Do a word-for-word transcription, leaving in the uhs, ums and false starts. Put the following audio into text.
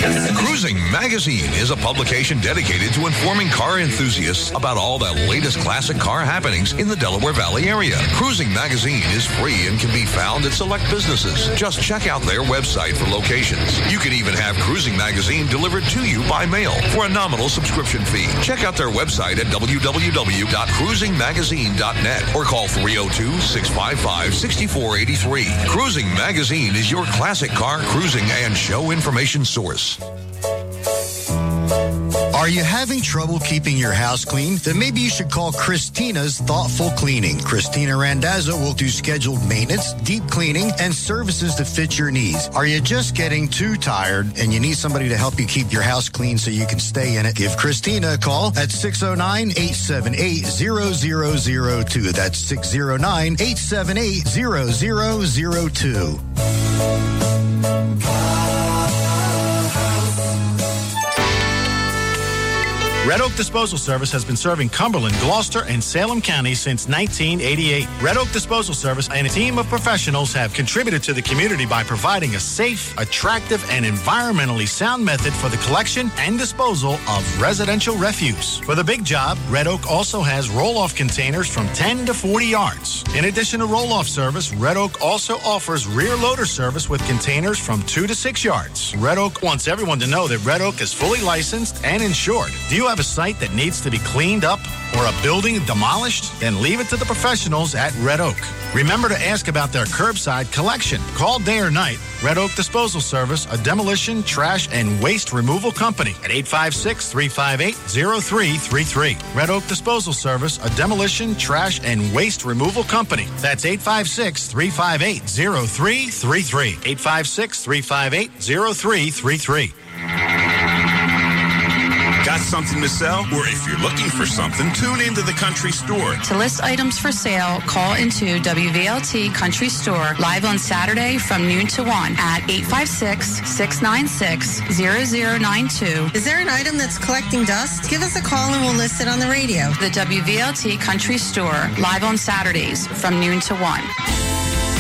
Cruising Magazine is a publication dedicated to informing car enthusiasts about all the latest classic car happenings in the Delaware Valley area. Cruising Magazine is free and can be found at select businesses. Just check out their website for locations. You can even have Cruising Magazine delivered to you by mail for a nominal subscription fee. Check out their website at w w w dot cruising magazine dot net or call three oh two, six five five, six four eight three. Cruising Magazine is your classic car cruising and show information source. Are you having trouble keeping your house clean? Then maybe you should call Christina's Thoughtful Cleaning. Christina Randazzo will do scheduled maintenance, deep cleaning, and services that fit your needs. Are you just getting too tired and you need somebody to help you keep your house clean so you can stay in it? Give Christina a call at six oh nine, eight seven eight, zero zero zero two. That's six oh nine, eight seven eight, zero zero zero two. Red Oak Disposal Service has been serving Cumberland, Gloucester, and Salem County since nineteen eighty-eight. Red Oak Disposal Service and a team of professionals have contributed to the community by providing a safe, attractive, and environmentally sound method for the collection and disposal of residential refuse. For the big job, Red Oak also has roll-off containers from ten to forty yards. In addition to roll-off service, Red Oak also offers rear loader service with containers from two to six yards. Red Oak wants everyone to know that Red Oak is fully licensed and insured. Do you have a site that needs to be cleaned up or a building demolished? Then leave it to the professionals at Red Oak. Remember to ask about their curbside collection. Call day or night. Red Oak Disposal Service, a demolition, trash, and waste removal company at eight five six, three five eight, zero three three three. Red Oak Disposal Service, a demolition, trash, and waste removal company. That's eight five six, three five eight, zero three three three. eight five six, three five eight, zero three three three. Got something to sell? Or if you're looking for something, tune into the Country Store. To list items for sale, call into W V L T Country Store live on Saturday from noon to one at eight five six, six nine six, zero zero nine two. Is there an item that's collecting dust? Give us a call and we'll list it on the radio. The W V L T Country Store live on Saturdays from noon to one.